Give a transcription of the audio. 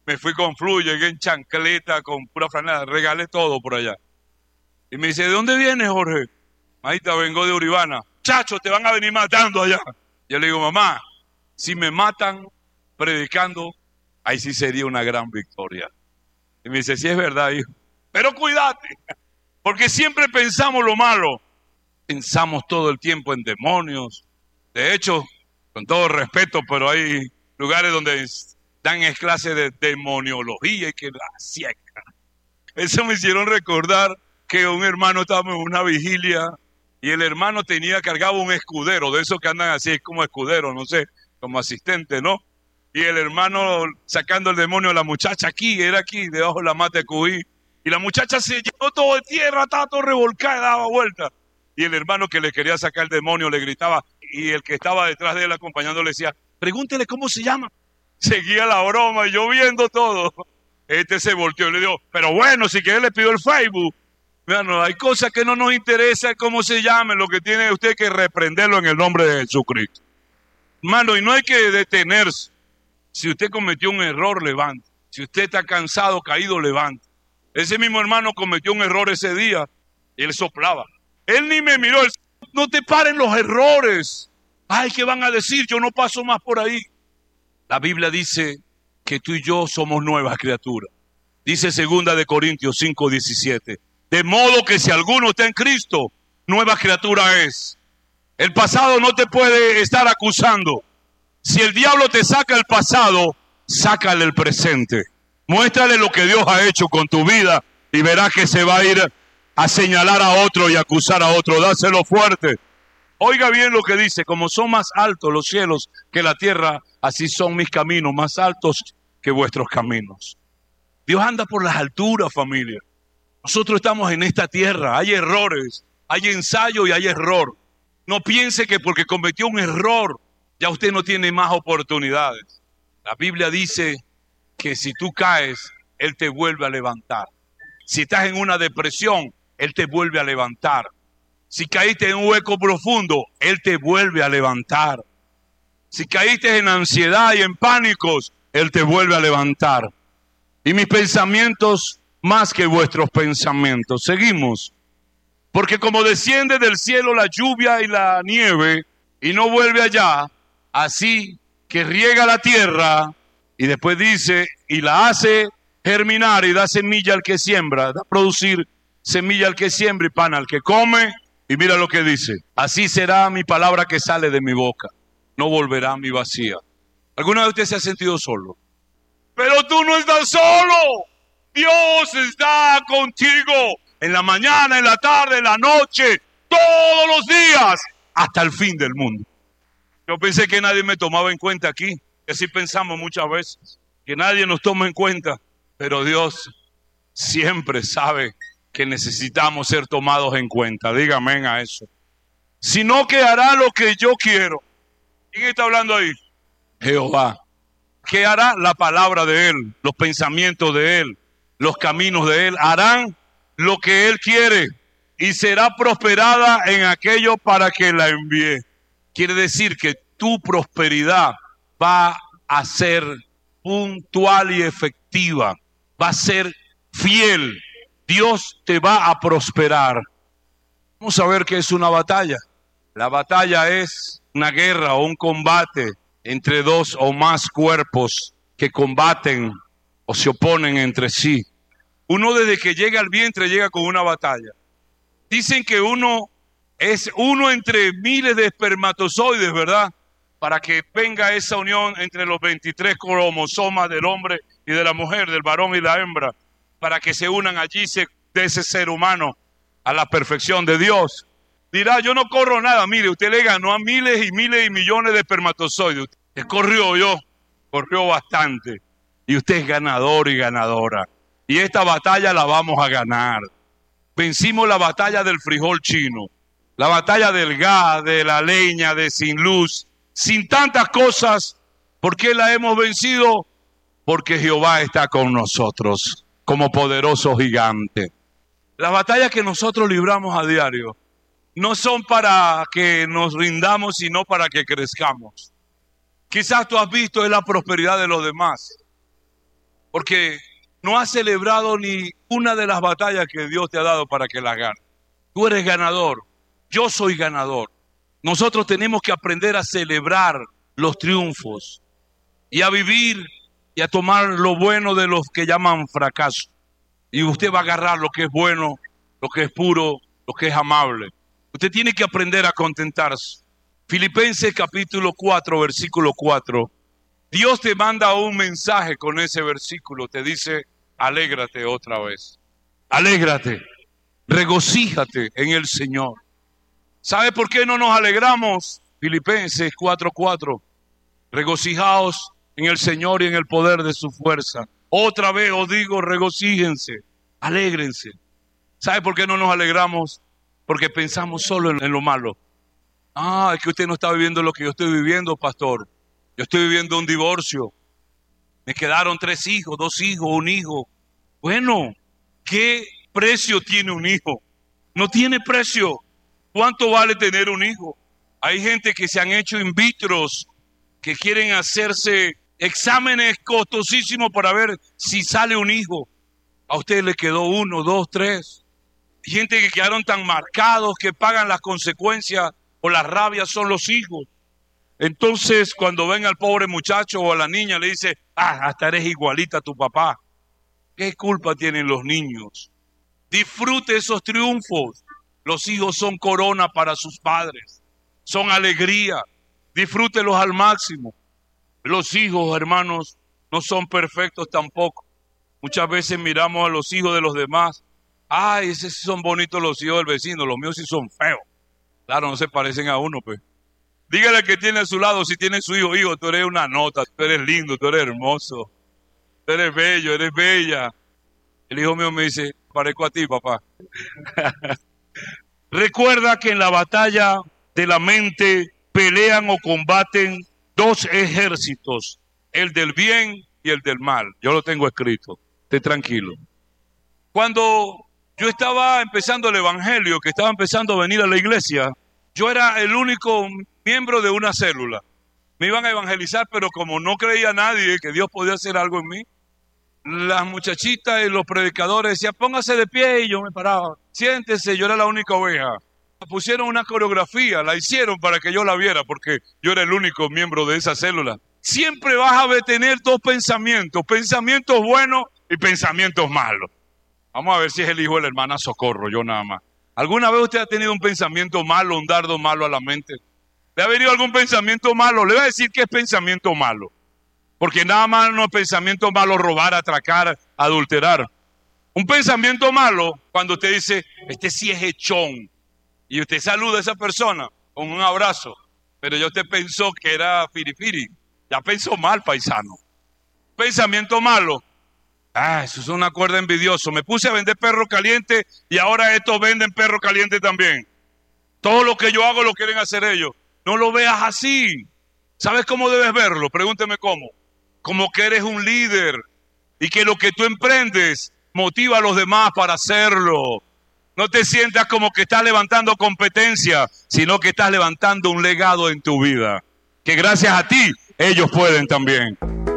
Me fui con flu, llegué en chancleta, con pura franela, regalé todo por allá. Y me dice, ¿de dónde vienes, Jorge? Maíta, vengo de Uribana. Chacho, te van a venir matando allá. Yo le digo, mamá, si me matan predicando, ahí sí sería una gran victoria. Y me dice, sí es verdad, hijo. Pero cuídate, porque siempre pensamos lo malo. Pensamos todo el tiempo en demonios. De hecho, con todo respeto, pero hay lugares donde dan clases de demoniología y que la sieca. Eso me hicieron recordar que un hermano estaba en una vigilia y el hermano cargaba un escudero, de esos que andan así como escudero, no sé, como asistente, ¿no? Y el hermano sacando el demonio a la muchacha era aquí, debajo de la mata de cují. Y la muchacha se llenó todo de tierra, estaba todo revolcada, daba vuelta. Y el hermano que le quería sacar el demonio le gritaba, y el que estaba detrás de él acompañando le decía, pregúntele cómo se llama. Seguía la broma y yo viendo todo. Este se volteó y le dijo, pero bueno, si quiere le pido el Facebook. Bueno, hay cosas que no nos interesa cómo se llame, lo que tiene usted que reprenderlo en el nombre de Jesucristo. Hermano, y no hay que detenerse. Si usted cometió un error, levante. Si usted está cansado, caído, levante. Ese mismo hermano cometió un error ese día y él soplaba. Él ni me miró. No te paren los errores. Ay, ¿qué van a decir? Yo no paso más por ahí. La Biblia dice que tú y yo somos nuevas criaturas. Dice 2 Corintios 5:17. De modo que si alguno está en Cristo, nueva criatura es. El pasado no te puede estar acusando. Si el diablo te saca el pasado, sácale el presente. Muéstrale lo que Dios ha hecho con tu vida y verás que se va a ir a señalar a otro y acusar a otro. Dáselo fuerte. Oiga bien lo que dice, como son más altos los cielos que la tierra, así son mis caminos, más altos que vuestros caminos. Dios anda por las alturas, familia. Nosotros estamos en esta tierra, hay errores, hay ensayo y hay error. No piense que porque cometió un error, ya usted no tiene más oportunidades. La Biblia dice que si tú caes, Él te vuelve a levantar. Si estás en una depresión, Él te vuelve a levantar. Si caíste en un hueco profundo, Él te vuelve a levantar. Si caíste en ansiedad y en pánicos, Él te vuelve a levantar. Y mis pensamientos más que vuestros pensamientos. Seguimos. Porque como desciende del cielo la lluvia y la nieve y no vuelve allá, así que riega la tierra y después dice y la hace germinar y da semilla al que siembra, da producir semilla al que siembra y pan al que come. Y mira lo que dice, así será mi palabra que sale de mi boca, no volverá a mi vacía. ¿Alguna vez usted se ha sentido solo? Pero tú no estás solo. Dios está contigo en la mañana, en la tarde, en la noche, todos los días, hasta el fin del mundo. Yo pensé que nadie me tomaba en cuenta aquí, que así pensamos muchas veces, que nadie nos toma en cuenta, pero Dios siempre sabe que necesitamos ser tomados en cuenta. Dígame a eso. Sino que hará lo que yo quiero. ¿Quién está hablando ahí? Jehová. ¿Qué hará? La palabra de Él, los pensamientos de Él, los caminos de Él. Harán lo que Él quiere y será prosperada en aquello para que la envíe. Quiere decir que tu prosperidad va a ser puntual y efectiva. Va a ser fiel. Dios te va a prosperar. Vamos a ver qué es una batalla. La batalla es una guerra o un combate entre dos o más cuerpos que combaten o se oponen entre sí. Uno desde que llega al vientre llega con una batalla. Dicen que uno es uno entre miles de espermatozoides, ¿verdad? Para que venga esa unión entre los 23 cromosomas del hombre y de la mujer, del varón y la hembra, para que se unan allí de ese ser humano a la perfección de Dios. Dirá, yo no corro nada. Mire, usted le ganó a miles y miles y millones de espermatozoides. Usted corrió bastante. Y usted es ganador y ganadora. Y esta batalla la vamos a ganar. Vencimos la batalla del frijol chino, la batalla del gas, de la leña, de sin luz, sin tantas cosas. ¿Por qué la hemos vencido? Porque Jehová está con nosotros como poderoso gigante. Las batallas que nosotros libramos a diario no son para que nos rindamos, sino para que crezcamos. Quizás tú has visto es la prosperidad de los demás. porque no has celebrado ni una de las batallas que Dios te ha dado para que las ganes. Tú eres ganador, yo soy ganador. Nosotros tenemos que aprender a celebrar los triunfos y a vivir y a tomar lo bueno de los que llaman fracaso. Y usted va a agarrar lo que es bueno, lo que es puro, lo que es amable. Usted tiene que aprender a contentarse. Filipenses capítulo 4, versículo 4. Dios te manda un mensaje con ese versículo. Te dice, alégrate otra vez. Alégrate, regocíjate en el Señor. ¿Sabe por qué no nos alegramos? Filipenses 4:4. Regocijaos en el Señor y en el poder de su fuerza. Otra vez os digo, regocíjense, alégrense. ¿Sabe por qué no nos alegramos? Porque pensamos solo en lo malo. Es que usted no está viviendo lo que yo estoy viviendo, pastor. Yo estoy viviendo un divorcio. Me quedaron 3 hijos, 2 hijos, 1 hijo. Bueno, ¿qué precio tiene un hijo? No tiene precio. ¿Cuánto vale tener un hijo? Hay gente que se han hecho in vitros, que quieren hacerse exámenes costosísimos para ver si sale un hijo. A usted le quedó 1, 2, 3. Gente que quedaron tan marcados que pagan las consecuencias o la rabia son los hijos. Entonces, cuando ven al pobre muchacho o a la niña, le dice, hasta eres igualita a tu papá. ¿Qué culpa tienen los niños? Disfrute esos triunfos. Los hijos son corona para sus padres. Son alegría. Disfrútelos al máximo. Los hijos, hermanos, no son perfectos tampoco. Muchas veces miramos a los hijos de los demás. Esos sí son bonitos los hijos del vecino. Los míos sí son feos. Claro, no se parecen a uno, pues. Dígale al que tiene a su lado, si tiene su hijo, tú eres una nota, tú eres lindo, tú eres hermoso, tú eres bello, eres bella. El hijo mío me dice, parezco a ti, papá. Recuerda que en la batalla de la mente pelean o combaten 2 ejércitos, el del bien y el del mal. Yo lo tengo escrito, esté tranquilo. Cuando yo estaba empezando el evangelio, que estaba empezando a venir a la iglesia, yo era el único miembro de una célula. Me iban a evangelizar, pero como no creía nadie que Dios podía hacer algo en mí, las muchachitas y los predicadores decían, póngase de pie, y yo me paraba. Siéntese, yo era la única oveja. Pusieron una coreografía, la hicieron para que yo la viera, porque yo era el único miembro de esa célula. Siempre vas a tener 2 pensamientos, pensamientos buenos y pensamientos malos. Vamos a ver si es el hijo de la hermana Socorro, yo nada más. ¿Alguna vez usted ha tenido un pensamiento malo, un dardo malo a la mente? ¿Le ha venido algún pensamiento malo? Le voy a decir que es pensamiento malo. Porque nada más no es pensamiento malo robar, atracar, adulterar. Un pensamiento malo, cuando usted dice, este sí es echón, y usted saluda a esa persona con un abrazo, pero ya usted pensó que era firifiri. Ya pensó mal, paisano. Pensamiento malo. Eso es una cuerda envidioso. Me puse a vender perro caliente y ahora estos venden perro caliente también. Todo lo que yo hago lo quieren hacer ellos. No lo veas así. ¿Sabes cómo debes verlo? Pregúnteme cómo. Como que eres un líder y que lo que tú emprendes motiva a los demás para hacerlo. No te sientas como que estás levantando competencia, sino que estás levantando un legado en tu vida. Que gracias a ti, ellos pueden también.